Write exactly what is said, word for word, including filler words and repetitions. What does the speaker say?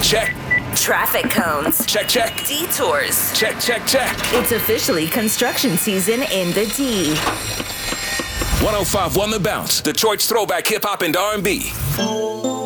Check. Traffic cones. Check, check. Detours. Check, check, check. It's officially construction season in the D. one oh five one The Bounce, Detroit's throwback hip hop and R and B.